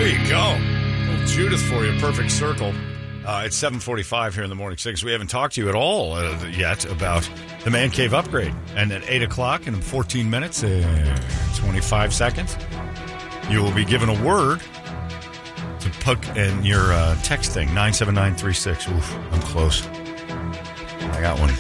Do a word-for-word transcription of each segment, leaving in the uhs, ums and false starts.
There you go. Little Judith for you, perfect circle. Uh, it's seven forty-five here in the Morning Six. We haven't talked to you at all uh, yet about the Man Cave upgrade. And at eight o'clock in fourteen minutes, uh, twenty-five seconds, you will be given a word to put in your uh, text thing, nine seven nine three six. Oof, I'm close. I got one.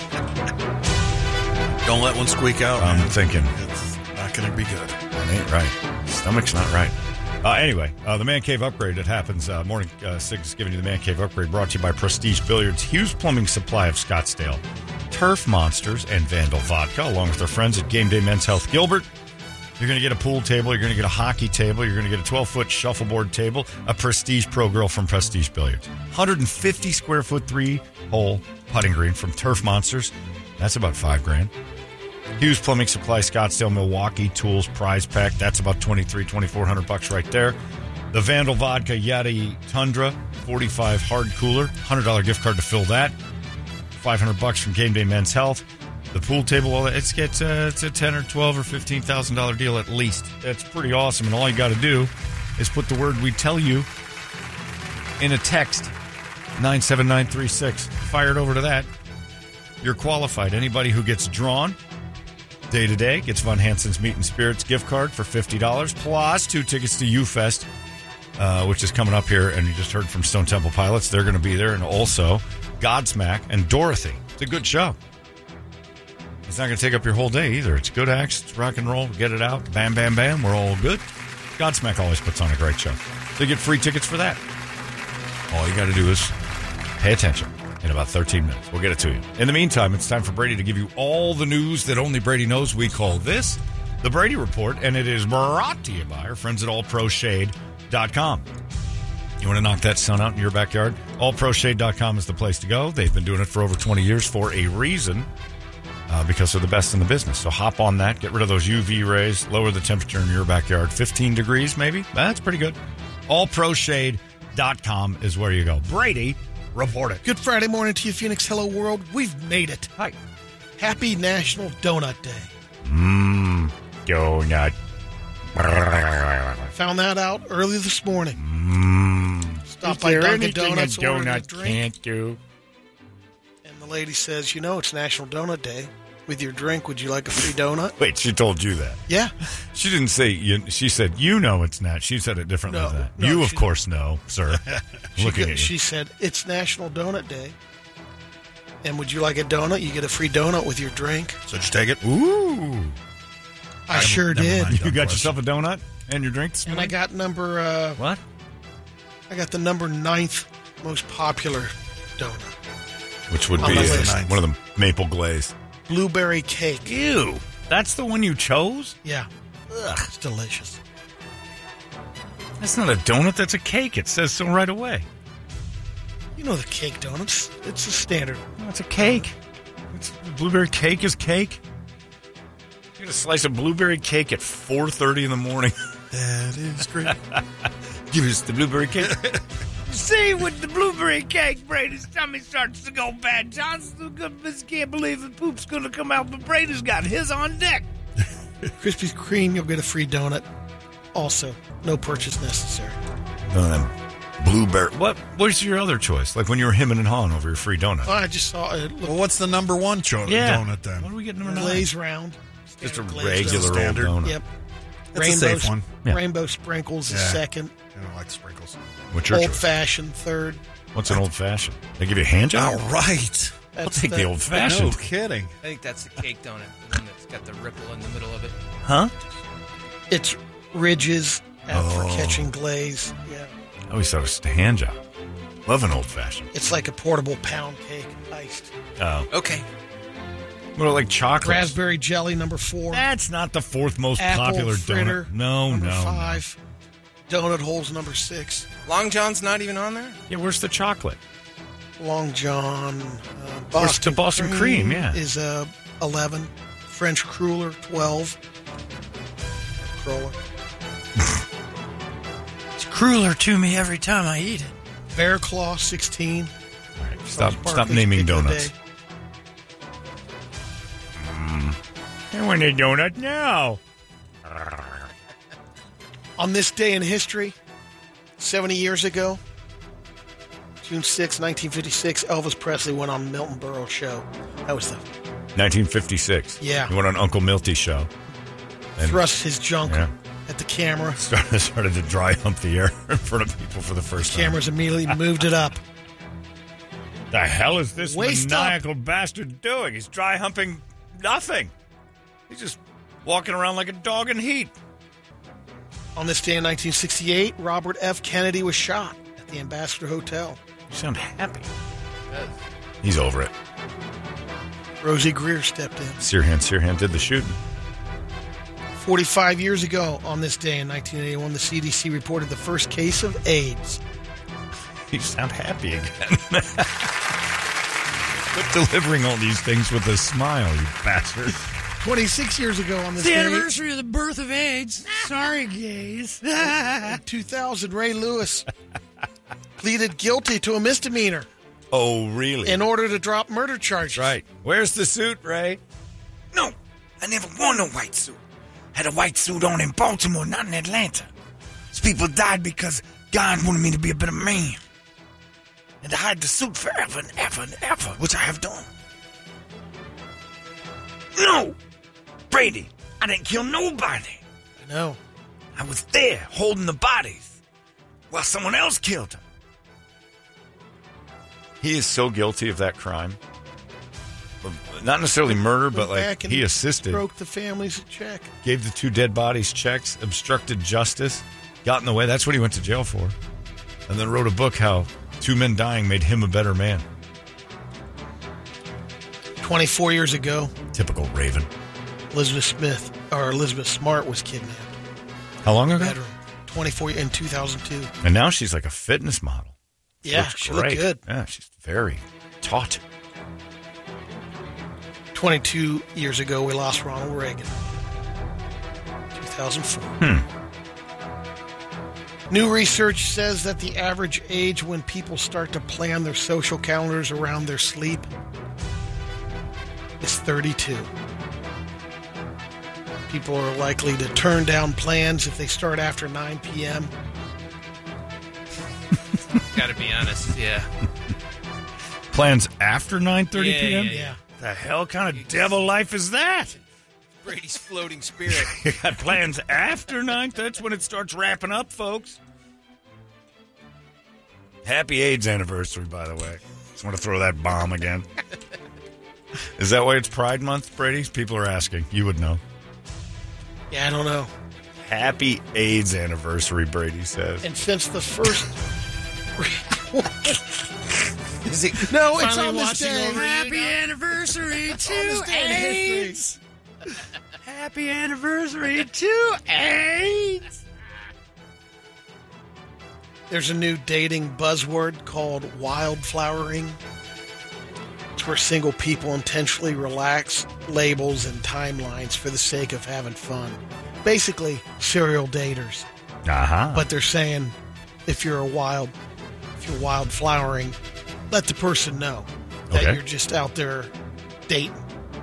Don't let one squeak out. I'm thinking. It's not going to be good. That ain't right. Stomach's not right. Uh, anyway, uh, the Man Cave upgrade, it happens. Uh, morning uh, Six giving you the Man Cave upgrade, brought to you by Prestige Billiards, Hughes Plumbing Supply of Scottsdale, Turf Monsters, and Vandal Vodka, along with their friends at Game Day Men's Health Gilbert. You're going to get a pool table. You're going to get a hockey table. You're going to get a twelve-foot shuffleboard table, a Prestige Pro Grill from Prestige Billiards. one hundred fifty square foot three-hole putting green from Turf Monsters. That's about five grand. Hughes Plumbing Supply, Scottsdale, Milwaukee, Tools, Prize Pack. That's about twenty-three, twenty-four hundred bucks right there. The Vandal Vodka Yeti Tundra, forty-five hard cooler, one hundred dollars gift card to fill that. five hundred bucks from Game Day Men's Health. The pool table, well, it's, it's, uh, it's a ten or twelve or fifteen thousand dollars deal at least. That's pretty awesome. And all you got to do is put the word we tell you in a text, nine seven nine three six. Fire it over to that. You're qualified. Anybody who gets drawn day to day gets Von Hansen's Meat and Spirits gift card for fifty dollars, plus two tickets to U-Fest, uh, which is coming up here. And you just heard from Stone Temple Pilots. They're going to be there. And also Godsmack and Dorothy. It's a good show. It's not going to take up your whole day either. It's good acts. It's rock and roll. Get it out. Bam, bam, bam. We're all good. Godsmack always puts on a great show. So you get free tickets for that. All you got to do is pay attention. In about thirteen minutes. We'll get it to you. In the meantime, it's time for Brady to give you all the news that only Brady knows. We call this the Brady Report, and it is brought to you by our friends at all pro shade dot com. You want to knock that sun out in your backyard? all pro shade dot com is the place to go. They've been doing it for over twenty years for a reason, uh, because they're the best in the business. So hop on that. Get rid of those U V rays. Lower the temperature in your backyard. fifteen degrees maybe? That's pretty good. all pro shade dot com is where you go. Brady, report it. Good Friday morning to you, Phoenix. Hello, world. We've made it. Hi. Happy National Donut Day. Mmm, donut. Found that out early this morning. Mmm. Stopped by Dunkin' Donuts, a ordered a donut drink, can't do? and the lady says, you know, it's National Donut Day. With your drink, would you like a free donut? Wait, she told you that? Yeah. She didn't say, you, she said, you know it's not. She said it differently No, than that. no, you, of she- course, know, sir. She, Looking go- at you. she said, it's National Donut Day. And would you like a donut? You get a free donut with your drink. So did you take it? Ooh. I sure never did. mind. You got yourself a donut and your drink this And I morning? got number, uh, What? I got the number ninth most popular donut. Which would On be the uh, list. one of them maple glaze. Blueberry cake. Ew. That's the one you chose? Yeah. Ugh, it's delicious. That's not a donut. That's a cake. It says so right away. You know the cake donuts. It's a standard. No, it's a cake. It's, blueberry cake is cake. You get a slice of blueberry cake at four thirty in the morning. That is great. Give us the blueberry cake. See, with the blueberry cake, Brady's tummy starts to go bad. Johnson just can't believe the poop's going to come out, but Brady's got his on deck. Krispy Kreme, you'll get a free donut. Also, no purchase necessary. Um, blueberry. What was your other choice? Like when you were hemming and hawing over your free donut? Oh, I just saw it. Look, Well, what's the number one cho- yeah. donut then? What do we get number nine? glaze round. Just a Standard glaze regular old Standard. donut. Yep. That's a safe one. Yeah. Rainbow sprinkles is Yeah. second. I don't like sprinkles. What's your Old choice? fashioned third. What's an old fashioned? They give you a hand job? All right. I'll That's take the, old No fashioned. kidding. I think that's the cake donut, the one that's got the ripple in the middle of it. Huh? It's ridges uh, Oh. for catching glaze. Yeah. I always thought it was just a hand job. Love an old fashioned. It's like a portable pound cake, iced. Oh. Okay. What like chocolate? Raspberry jelly, number four. That's not the fourth most Apple popular fritter, donut. No, number no. five. Donut holes, number six. Long John's not even on there? Yeah, where's the chocolate? Long John. Uh, Where's Boston, the Boston cream, yeah. Is uh, eleven. French Cruller, twelve. Cruller. It's crueler to me every time I eat it. Bear Claw, sixteen. All right, stop, Barclays stop naming Pick of the donuts. Day. I want a donut now. On this day in history, seventy years ago, June sixth, nineteen fifty-six, Elvis Presley went on Milton Berle's show. That was the... nineteen fifty-six. Yeah. He went on Uncle Milty's show. And thrust his junk yeah. at the camera. Started, started to dry hump the air in front of people for the first time. Cameras immediately moved it up. The hell is this Waist maniacal up. bastard doing? He's dry humping nothing. He's just walking around like a dog in heat. On this day in nineteen sixty-eight, Robert F. Kennedy was shot at the Ambassador Hotel. You sound happy. He's over it. Rosie Greer stepped in. Sirhan Sirhan did the shooting. forty-five years ago, on this day in nineteen eighty-one, the C D C reported the first case of AIDS. You sound happy again. Quit delivering all these things with a smile, you bastard. twenty-six years ago on this It's the day, anniversary of the birth of AIDS. Sorry, gays. in two thousand, Ray Lewis pleaded guilty to a misdemeanor Oh, really? in order to drop murder charges. Right. Where's the suit, Ray? No, I never wore no white suit. Had a white suit on in Baltimore, not in Atlanta. These people died because God wanted me to be a better man. And to hide the suit forever and ever and ever, which I have done. No! Brady, I didn't kill nobody. I know. I was there holding the bodies while someone else killed them. He is so guilty of that crime. Not necessarily murder, but Went like back and he assisted. Broke the family's a check. Gave the two dead bodies checks, obstructed justice, got in the way. That's what he went to jail for. And then wrote a book how two men dying made him a better man. twenty-four years ago, Typical Raven. Elizabeth Smith, or Elizabeth Smart, was kidnapped. How long ago? Veteran. twenty-four in two thousand two. And now she's like a fitness model. Yeah, Looks she great. looked good. Yeah, she's very taut. twenty-two years ago, we lost Ronald Reagan. two thousand four. Hmm. New research says that the average age when people start to plan their social calendars around their sleep is thirty-two. People are likely to turn down plans if they start after nine p.m. Gotta be honest, yeah. Plans after nine thirty Yeah, p.m.? yeah, yeah. The hell kind of devil life is that? Brady's floating spirit. You got plans after nine? That's when it starts wrapping up, folks. Happy AIDS anniversary, by the way. Just want to throw that bomb again. Is that why it's Pride Month, Brady? People are asking. You would know. Yeah, I don't know. Happy AIDS anniversary, Brady says. And since the first... Is he No, it's finally on this watching day. over you Happy now? anniversary On this to day in history. AIDS. Happy anniversary to AIDS. There's a new dating buzzword called wildflowering. It's where single people intentionally relax labels and timelines for the sake of having fun. Basically, serial daters. Uh-huh. But they're saying if you're a wild, if you're wildflowering, let the person know that Okay. you're just out there dating,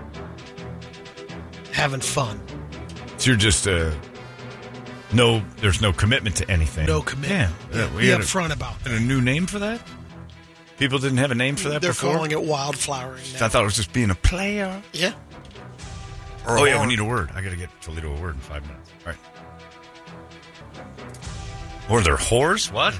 having fun. So you're just, uh, no, there's no commitment to anything. No commitment. Yeah. Yeah, yeah, we be had upfront about that. a, a new name for that? People didn't have a name for that They're before? calling it wildflowering now. I thought it was just being a player. Yeah. Oh, yeah, we need a word. I got to get Toledo a word in five minutes. All right. Or they're whores? What?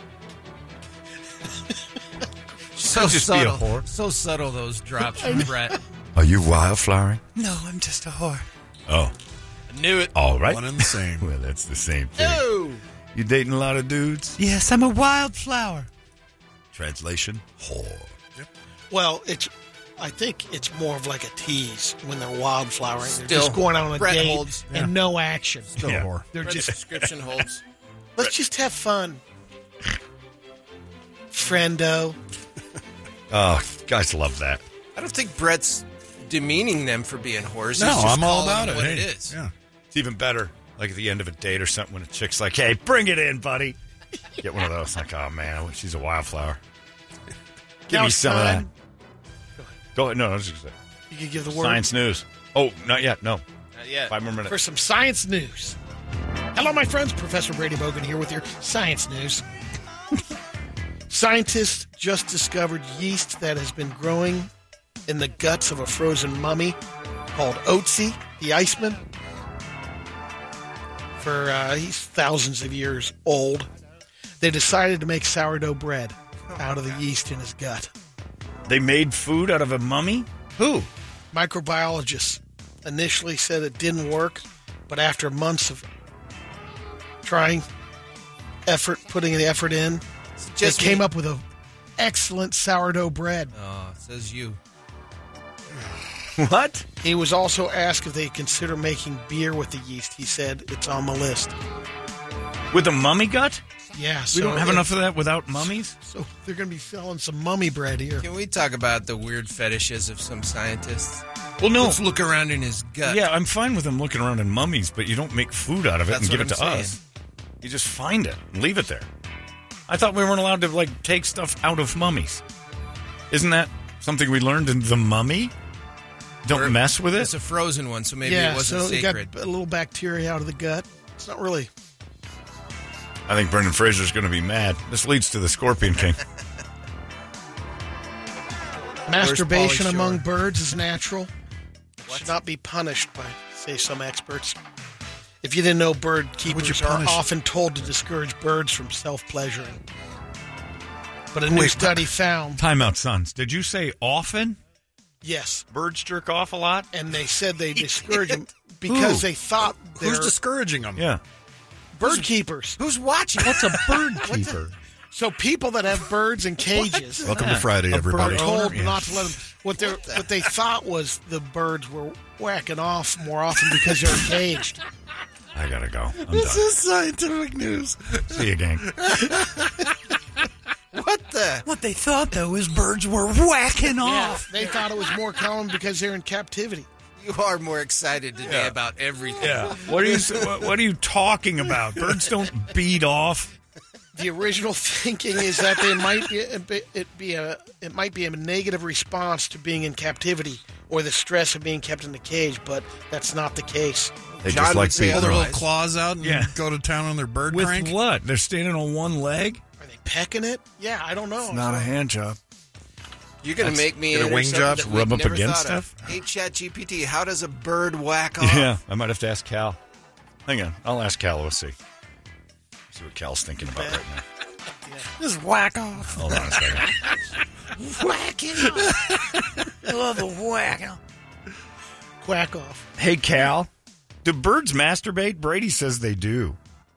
So Just be a subtle. whore. So subtle, those drops from Brett. Are you wildflowering? No, I'm just a whore. Oh, I knew it. all right. One and the same. Well, that's the same thing. Oh. You dating a lot of dudes? Yes, I'm a wildflower. Translation? Whore. Well, it's. I think it's more of like a tease when they're wildflowering. They're Still, just going on a Brett date holds. and Yeah. no action. Still Yeah. a whore. They're Brett's just description holds. let's just have fun, friendo. Oh, guys love that. I don't think Brett's demeaning them for being whores. No, He's just I'm all calling about it it. what Hey, it is. Yeah. It's even better, like at the end of a date or something, when a chick's like, hey, bring it in, buddy. Get one of those. Like, oh, man, she's a wildflower. Give Now me it's some of that. time. Go ahead. No, I was just going to say. You can give the word Science news. Oh, not yet. No. Not yet. Five more minutes. for some science news. Hello, my friends. Professor Brady Bogan here with your science news. Scientists just discovered yeast that has been growing in the guts of a frozen mummy called Otzi, the Iceman. For uh, he's thousands of years old. They decided to make sourdough bread out of the yeast in his gut. They made food out of a mummy? Who? Microbiologists initially said it didn't work, but after months of trying, effort, putting the effort in, Just they came me. up with an excellent sourdough bread. Oh, says you. What? He was also asked if they consider making beer with the yeast. He said it's on the list. With a mummy gut? Yeah, We so don't have it- enough of that without mummies? So they're going to be selling some mummy bread here. Can we talk about the weird fetishes of some scientists? Well, no. Let's look around in his gut. Yeah, I'm fine with them looking around in mummies, but you don't make food out of it That's and give what it to I'm us. You just find it and leave it there. I thought we weren't allowed to, like, take stuff out of mummies. Isn't that something we learned in The Mummy? Don't Or- mess with it? It's a frozen one, so maybe yeah, it wasn't so you sacred. got a little bacteria out of the gut. It's not really. I think Brendan Fraser's going to be mad. This leads to the Scorpion King. Masturbation Pauly Shore? among birds is natural. Should not be punished by, say, some experts. If you didn't know, bird keepers are punish- often told to discourage birds from self-pleasuring. But a new Wait, study found, Time out, sons. Did you say often? yes, Birds jerk off a lot? and they said they discourage them because Who? they thought they're Who's discouraging them? Yeah. bird keepers. Who's watching? What's a bird keeper? So people that have birds in cages Welcome to Friday, A everybody. bird told owner? Yeah. not to let them. What they what they thought was the birds were whacking off more often because they're caged. I gotta go. I'm This done. is scientific news. See you, gang. What the? What they thought, though, is birds were whacking Yeah, they thought it was more common because they're in captivity. You are more excited today Yeah. about everything. Yeah. What are you? What, what are you talking about? Birds don't beat off. The original thinking is that they might be it be a it might be a negative response to being in captivity or the stress of being kept in the cage, but that's not the case. They John just like would say beating Pull their off. little claws out and Yeah. go to town on their bird With crank. what? They're standing on one leg. Are they pecking it? Yeah, I don't know. Not a hand job. You're going to make me Get a enter wing something job, that we've rub up never against thought of. stuff? Hey, ChatGPT, how does a bird whack off? Yeah, I might have to ask Cal. Hang on, I'll ask Cal. Let's see. See what Cal's thinking about right now. Just whack off. Hold on a second. Whacking off. I love a whack. Quack off. Hey, Cal. Do birds masturbate? Brady says they do.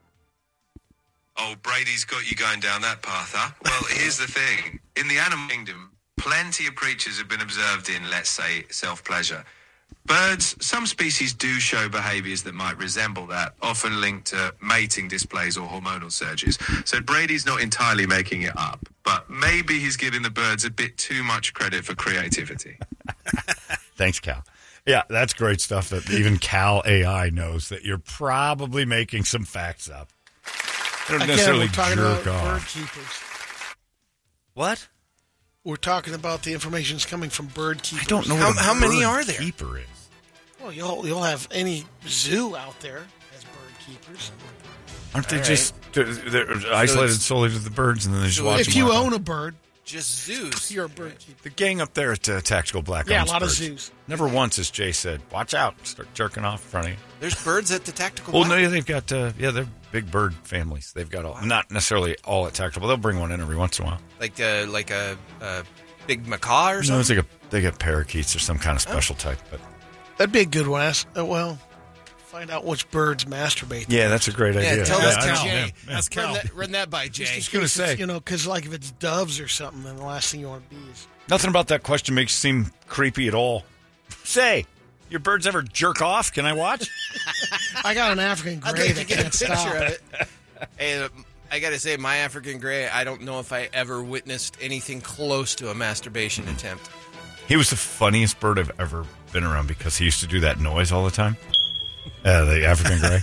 Oh, Brady's got you going down that path, huh? Well, here's the thing. In the animal kingdom, plenty of creatures have been observed in, let's say, self-pleasure. Birds, some species do show behaviours that might resemble that, often linked to mating displays or hormonal surges. So Brady's not entirely making it up, but maybe he's giving the birds a bit too much credit for creativity. Thanks, Cal. Yeah, that's great stuff that even Cal A I knows that you're probably making some facts up. They don't Again, necessarily we're talking jerk about bird off. keepers. What? We're talking about the information's coming from bird keepers. I don't know How- what a how many bird are there? keeper is. Well, you'll you'll have any zoo out there as bird keepers. Aren't they All just they're, they're isolated it's- solely to the birds, and then they just so watch If them you walk own off? a bird, Just zoos. you're a bird keeper. The gang up there at uh, Tactical Black Yeah, a owns lot of birds. zoos. Never once, as Jay said, watch out, start jerking off in front of you. There's birds at the tactical. Well, no, Black? yeah, they've got uh, yeah, they're big bird families. They've got all, not necessarily all at Tactical, but they'll bring one in every once in a while. like a like a, a big macaw or No, something. it's like a they got parakeets or some kind of special type. But That'd be a good one. Ask, uh, well, find out which birds masturbate. yeah, that's a great yeah, idea. tell Yeah, us, I know, Jay. yeah, yeah. That's Run Cal. that, run that by Jay. was gonna say. You know, because like if it's doves or something, then the last thing you want to be is. Nothing about that question makes you seem creepy at all. Say, your birds ever jerk off? Can I watch? I got an African I'd gray like that to get a can't picture stop. of it. Hey, uh, I got to say, my African gray, I don't know if I ever witnessed anything close to a masturbation attempt. He was the funniest bird I've ever been around because he used to do that noise all the time. Uh, the African gray.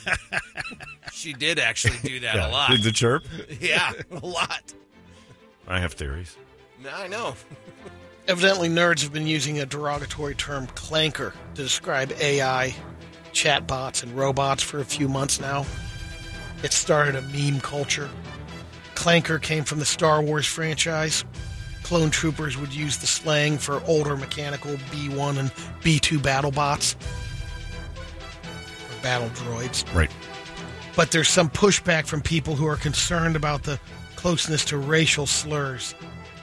She did actually do that Yeah, a lot. did the chirp. Yeah, a lot. I have theories. I know. Evidently, nerds have been using a derogatory term, clanker, to describe A I chatbots and robots for a few months now. It started a meme culture. Clanker came from the Star Wars franchise. Clone troopers would use the slang for older mechanical B one and B two battle bots. Or battle droids. Right. But there's some pushback from people who are concerned about the closeness to racial slurs.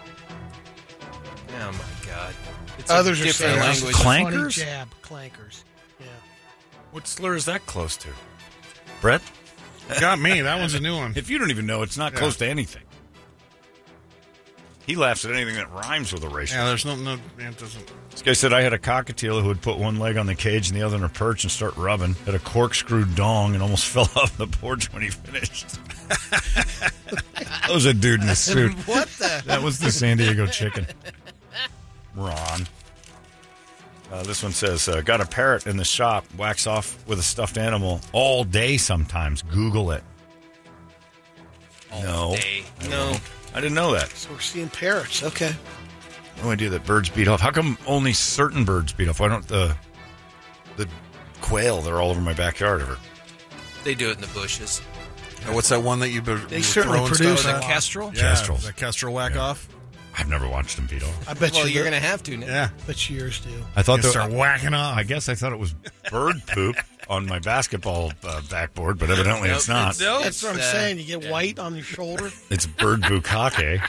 Oh, my God. It's Others a are different saying language. it's a funny Clankers? jab. Clankers. Yeah. What slur is that close to? Brett? Got me. That one's a new one. If you don't even know, it's not Yeah. close to anything. He laughs at anything that rhymes with a racial. Yeah, there's no, no, it doesn't. This guy said I had a cockatiel who would put one leg on the cage and the other on a perch and start rubbing. Had a corkscrew dong and almost fell off the porch when he finished. That was a dude in a suit. What the? That was the San Diego chicken. Ron. Uh, this one says, uh, got a parrot in the shop, wax off with a stuffed animal all day sometimes. Google it. no. day. I don't No. know. I didn't know that. So we're seeing parrots. Okay. No idea that birds beat off. How come only certain birds beat off? Why don't the the quail? They're all over my backyard. Ever? They do it in the bushes. Uh, What's that one that you? Be, They you certainly throwing produce stuff The at? kestrel? Yeah, Kestrels. The kestrel whack Yeah. off. I've never watched them beat off. I bet Well, you you're the- going to have to now. Yeah. bet you yours do. I thought You that, start whacking off. I guess I thought it was bird poop on my basketball uh, backboard, but evidently Nope, it's not. it's- no, That's what I'm it's, uh, saying. You get white on your shoulder. It's bird bukkake.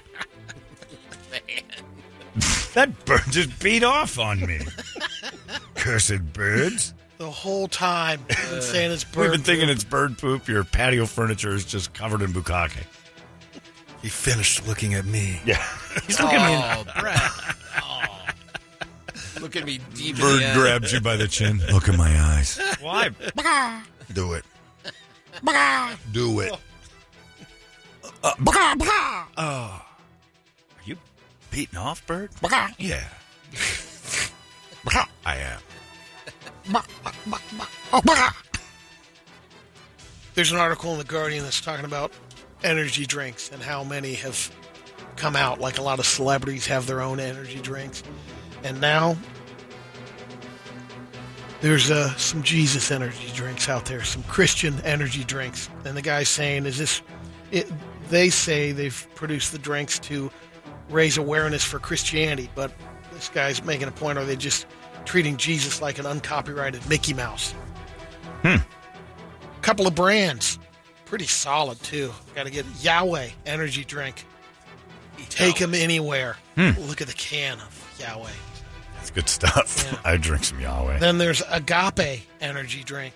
That bird just beat off on me. Cursed birds. The whole time, I've been saying it's bird. We've been thinking poop. it's bird poop. Your patio furniture is just covered in bukkake. He finished looking at me. Yeah. He's looking Oh, Brett. Oh. Look at me deep in Bird the eye. grabs you by the chin. Look in my eyes. Why? Do it. Do it. Uh, oh. Are you beating off, bird? Yeah. I am. There's an article in The Guardian that's talking about energy drinks and how many have come out. Like a lot of celebrities have their own energy drinks. And now there's uh, some Jesus energy drinks out there, some Christian energy drinks. And the guy's saying, is this, it, they say they've produced the drinks to raise awareness for Christianity, but this guy's making a point, are they just treating Jesus like an uncopyrighted Mickey Mouse? Hmm. Couple of brands. Pretty solid, too. Got to get Yahweh energy drink. Take them anywhere. Hmm. Look at the can of Yahweh. That's good stuff. Yeah. I drink some Yahweh. Then there's Agape energy drink,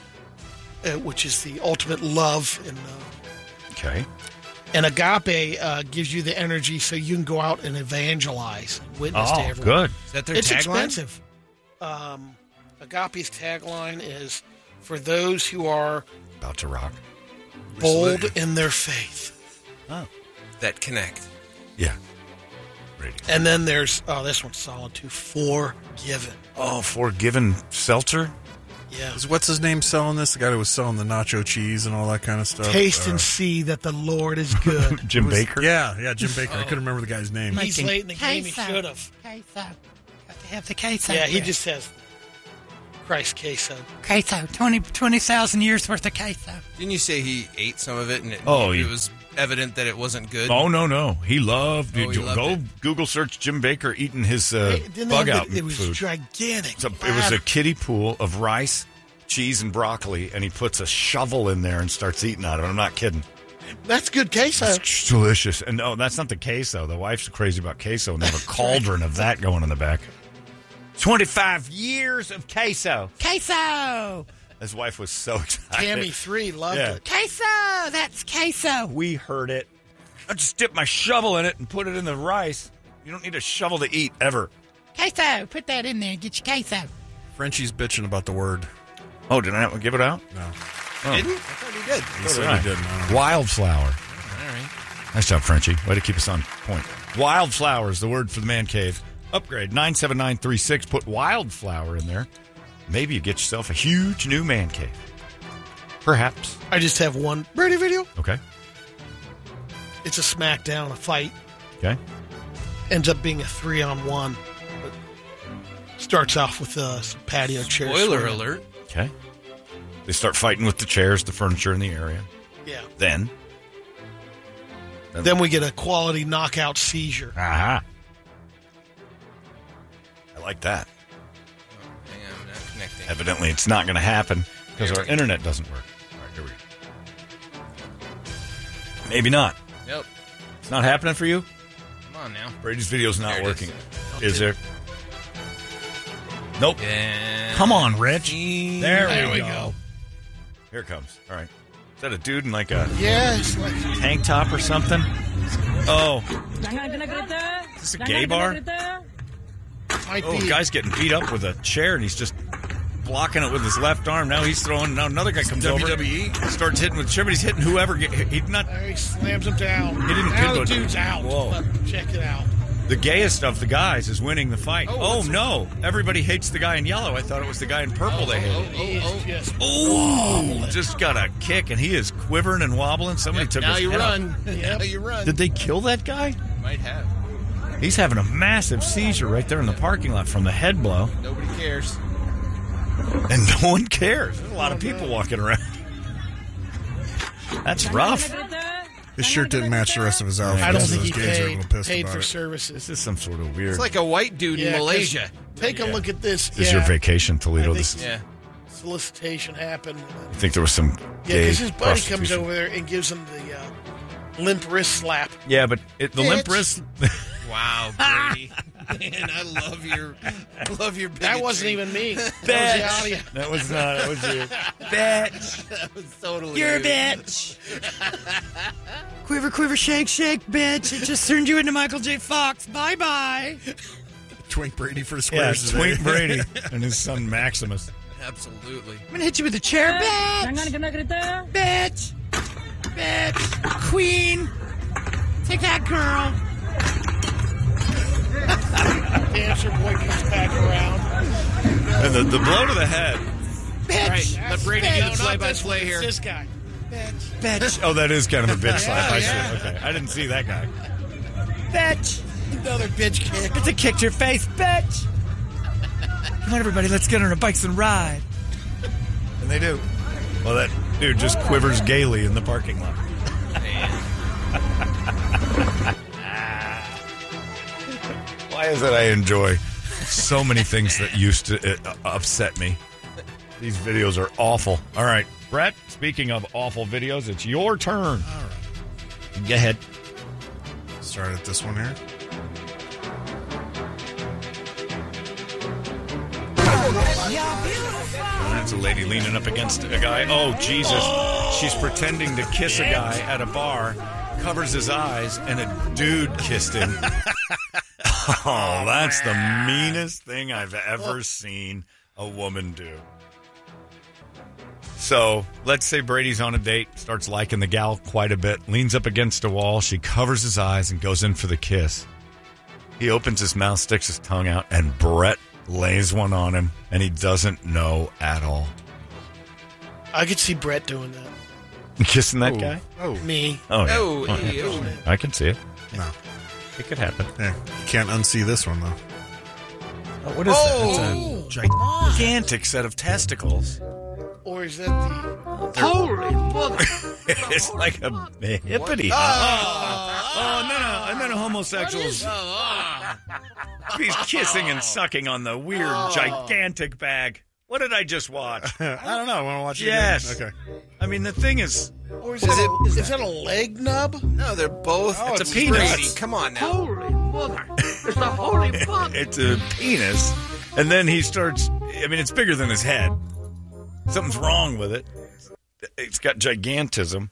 uh, which is the ultimate love. In, uh, Okay. and Agape uh, gives you the energy so you can go out and evangelize and witness to Oh, everyone. good. Is that their It's tagline? expensive. Um, Agape's tagline is, for those who are About to rock. bold in their faith. Oh. That connect. Yeah. Radio. And then there's, oh, this one's solid too, Forgiven. Oh, Forgiven Seltzer? Yeah. Is- What's his name selling this? The guy who was selling the nacho cheese and all that kind of stuff. Taste Uh, and see that the Lord is good. Jim was- Baker? Yeah, yeah, Jim Baker. I couldn't remember the guy's name. He's Making late in the game. He queso. should have. Queso. Got to have the queso. Yeah, he bread. just has Christ queso. queso. twenty twenty thousand years worth of queso. Didn't you say he ate some of it and it, Oh, it he- was evident that it wasn't good? Oh, no, no. He loved, Oh, he go loved it. Google search Jim Baker eating his uh, It, didn't bug have out the- it was food. gigantic. It's a- it was a kiddie pool of rice, cheese, and broccoli, and he puts a shovel in there and starts eating out of it. I'm not kidding. That's good queso. It's delicious. And no, that's not the queso. The wife's crazy about queso, and they have a cauldron of that going in the back. twenty-five years of queso. Queso. His wife was so excited. Tammy three loved Yeah. it. Queso. That's queso. We heard it. I just dip my shovel in it and put it in the rice. You don't need a shovel to eat, ever. Queso. Put that in there. Get your queso. Frenchie's bitching about the word. Oh, did I not give it out? No. Oh. Didn't? I thought he did. He said he didn't. I don't know. Wildflower. All right. Nice job, Frenchie. Way to keep us on point. Wildflower is the word for the man cave. Upgrade nine seven nine three six. Put wildflower in there. Maybe you get yourself a huge new man cave. Perhaps. I just have one Brady video. Okay. It's a smackdown, a fight. Okay. Ends up being a three on one. But starts off with uh, some patio chairs. Spoiler swinging. alert. Okay. They start fighting with the chairs, the furniture in the area. Yeah. Then, Then we get a quality knockout seizure. aha. I like that. Hang on, I'm not connecting. Evidently, it's not going to happen because Here our we go. internet doesn't work. All right, here we go. Maybe not. Nope. It's not happening for you? Come on now. Brady's video's not There it working. is. Is there? Nope. Yeah. Come on, Rich. There, There we we go. go. Here it comes. All right. Is that a dude in like a Yeah, it's like tank top or something? Oh, is this a gay bar? might Oh, be. a guy's getting beat up with a chair, and he's just blocking it with his left arm. Now he's throwing. Now another guy comes W over, W E. starts hitting with chair, but he's hitting whoever. get- He's not There he slams him down. He didn't now pin the the- dude's out. Whoa. But check it out. the gayest of the guys is winning the fight. Oh, Oh, what's- no! Everybody hates the guy in yellow. I thought it was the guy in purple they hated. He Oh, is just Oh, just got a kick, and he is quivering and wobbling. Somebody took Now his you head off. run. Now you run. Did they kill that guy? Might have. He's having a massive seizure right there in the parking lot from the head blow, Nobody cares. and no one cares. There's a lot of people walking around. That's rough. His shirt didn't match the rest of his outfit. I don't so think those he gays are a paid, little pissed paid about for it. services. This is some sort of weird. It's like a white dude Yeah, in 'cause Malaysia. Take a look at this. This is yeah. your vacation, Toledo. I This think- is, Yeah. Solicitation happened. I think there was some Yeah, gay because his buddy comes prostitution. over there and gives him the uh, limp wrist slap. Yeah, but it, the limp Bitch. wrist. Wow, Brady. Man, I love your, I love your. That wasn't bigotry. even me. That was Bitch. the audio. That was not. That was you. Bitch. That was totally. You're a you. bitch. Quiver, quiver, shake, shake, bitch. It just turned you into Michael J. Fox. Bye bye. Twink Brady for Yeah, squares. today. Twink Brady and his son Maximus. Absolutely. I'm gonna hit you with a chair, bitch. Bitch. Bitch. Queen. Take that, girl. Dancer boy comes back around. And the, the blow to the head. All right, let Brady No, do the not play-by-play this one. here. It's this guy. Bitch. Oh, that is kind of a bitch slap. I yeah. see. Okay, I didn't see that guy. Bitch. Another bitch kick. It's a kick to your face, bitch. Come on, everybody, let's get on our bikes and ride. And they do. Well, that dude just quivers gaily in the parking lot. Why is it I enjoy so many things that used to uh, upset me? These videos are awful. All right, Brett, speaking of awful videos, it's your turn. All right. Go ahead. Start at this one here. That's a lady leaning up against a guy. Oh, Jesus. She's pretending to kiss a guy at a bar, covers his eyes, and a dude kissed him. Oh, that's the meanest thing I've ever seen a woman do. So let's say Brady's on a date, starts liking the gal quite a bit, leans up against a wall. She covers his eyes and goes in for the kiss. He opens his mouth, sticks his tongue out, and Brett lays one on him, and he doesn't know at all. I could see Brett doing that. Kissing that guy? Oh, Me. Oh, yeah. Oh, Oh, yeah. hey, oh. I can see it. no. It could happen. Yeah, you can't unsee this one, though. Oh, what is Oh! that? It's a gigantic set of testicles. Or is that the... Holy mother! It's like a, a hippity. Oh. oh, no, no. And then a homosexual's. He's kissing and sucking on the weird, gigantic bag. What did I just watch? I don't know. I want to watch it Yes. again. Okay. I mean, the thing is, Or is, Is that, it- is, is that a leg nub? No, they're both. Oh, it's a Brady. penis. Come on now. it's a penis. And then he starts, I mean, it's bigger than his head. Something's wrong with it. It's got gigantism.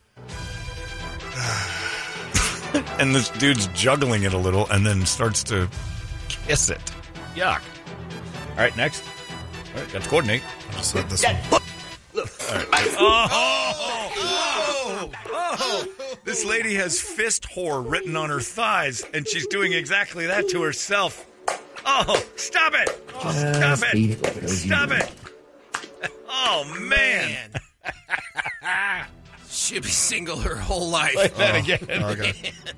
And this dude's juggling it a little and then starts to kiss it. Yuck. All right, next. All right, got to coordinate. I just had this one. Oh, oh, oh, this lady has fist whore written on her thighs, and she's doing exactly that to herself. Oh, stop it! Stop it! Stop it! Oh, man. She'll be single her whole life. Play that again. Oh, okay.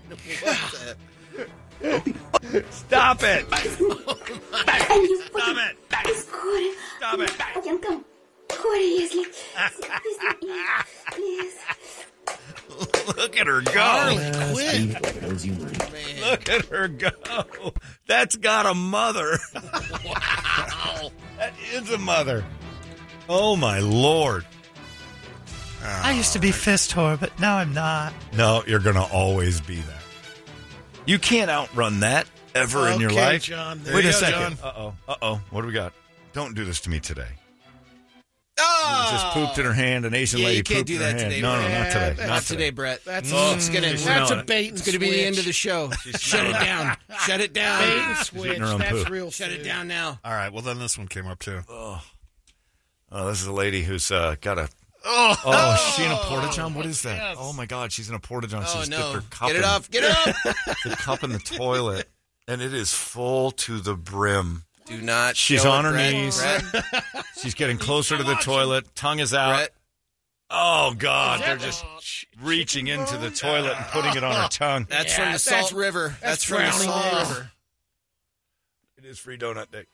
Stop it! Stop it! Stop it! Look at her go. Harley Quinn. Look at her go. That's got a mother. Wow. That is a mother. Oh, my Lord. I used to be fist whore, but now I'm not. No, you're going to always be that. You can't outrun that ever in your Okay, life. John, there Wait you a go, second. John. Uh-oh. Uh-oh. What do we got? Don't do this to me today. Oh! Just pooped in her hand. An Asian Yeah, lady you can't pooped do in her that hand. today, No, no, Brett. not today. Yeah, Not Not today. today, Brett. That's, Oh, it's gonna. She's that's a smelling it. bait and It's going to be the end of the show. Shut it down. Shut it down. Bait and switch. eating her own That's poop. real Shut it food. down now. All right, well, then this one came up, too. Oh, this is a lady who's uh, got a... Oh, oh, is she in a porta-john? What is that? Yes. Oh, my God, she's in a porta-john. Oh She's no! dipped her cup Get it in- off! Get it off! the cup in the toilet, and it is full to the brim. Do not. She's show on it, her Brett. knees. Brett, She's getting closer to the toilet. Tongue is out. Brett. Oh, God. Is They're that just the- reaching into the toilet and putting it on her tongue. That's Yeah, from the that's- Salt River. That's, that's from the Browning Salt Days. River. It is free donut day.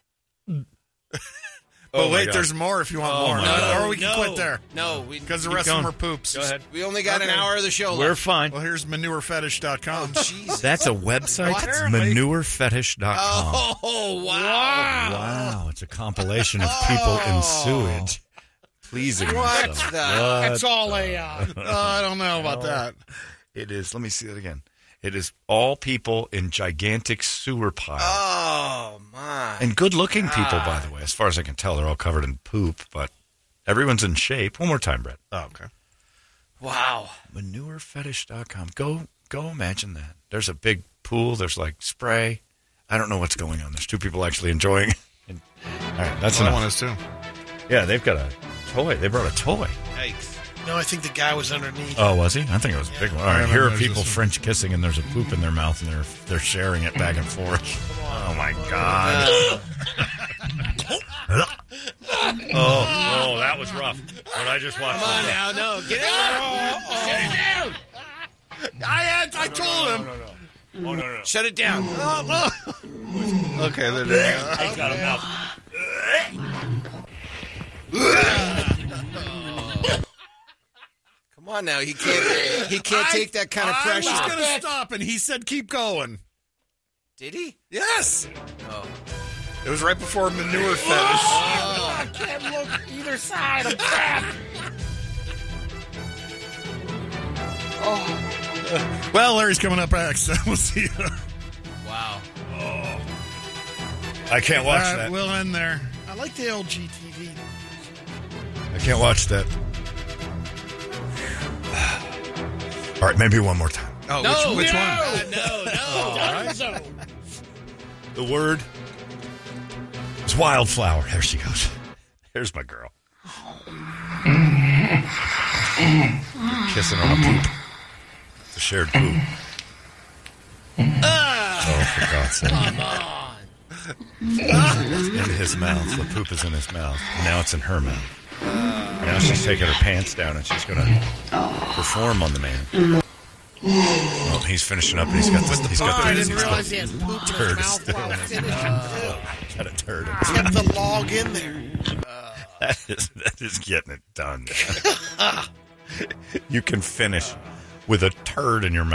But Oh, my wait, God. there's more if you want Oh, more. my God. Or we can No. quit there. No, we Because the Keep rest going. of them are poops. Go ahead. we only got an Okay. hour of the show We're left. fine. Well, here's manure fetish dot com. Jesus. That's a website? What? It's manure fetish dot com. Oh wow! Wow. It's a compilation of people in sewage pleasing What themselves. the- That's all a. Uh, Oh, I don't know about that. It is. Let me see that again. It is all people in gigantic sewer piles. Oh my! And good-looking people, by the way. As far as I can tell, they're all covered in poop, but everyone's in shape. One more time, Brett. Oh, okay. Wow! manure fetish dot com. Go, go imagine that. There's a big pool. There's like spray. I don't know what's going on. There's two people actually enjoying. And, all right, that's Well, that enough. one is too. Yeah, they've got a toy. They brought a toy. Yikes! no, I think the guy was underneath. Oh, was he? I think it was a big one. All right, Yeah, here are there's people this one. French kissing, and there's a poop in their mouth, and they're they're sharing it back and forth. Oh my God! oh, oh, that was rough. What I just watched. Come on was now, no, get it out! Shut it down! I had, I told him. rough. Oh no, no, no! Shut it down! Okay, there you go. I got him out. Come on now, he can't. He can't take that kind of I pressure. was going to stop, and he said keep going. Did he? Yes. Oh. It was right before manure fetish. I can't look either side. I'm trapped. Well, Larry's coming up next. We'll see you. Wow. I can't watch All right, that. we'll end there. I like the L G T V. I can't watch that. All right, maybe one more time. Oh, No, which, which no, one? no, no. Time zone. The word is wildflower. There she goes. There's my girl. Kissing on a poop. It's a shared poop. Oh, for God's sake. Come on. It's in his mouth. The poop is in his mouth. Now it's in her mouth. Now she's taking her pants down and she's going to perform on the man. Well, he's finishing up and he's got the, he's got Oh, the, I he's didn't got realize he had poop in turd his mouth still while in his finishing, too. got a turd in his Kept the log in there. That is, that is getting it done. Man. You can finish with a turd in your mouth.